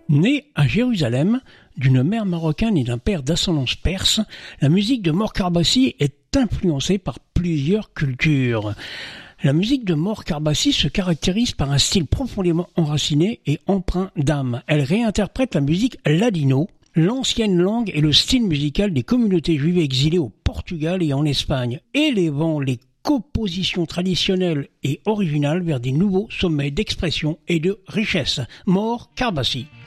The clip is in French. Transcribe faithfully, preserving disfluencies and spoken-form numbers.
Né à Jérusalem, d'une mère marocaine et d'un père d'ascendance perse, la musique de Mor Karbassi est influencée par plusieurs cultures. La musique de Mor Karbassi se caractérise par un style profondément enraciné et empreint d'âme. Elle réinterprète la musique ladino, l'ancienne langue et le style musical des communautés juives exilées au Portugal et en Espagne, élevant les compositions traditionnelles et originales vers des nouveaux sommets d'expression et de richesse. Mor Karbassi.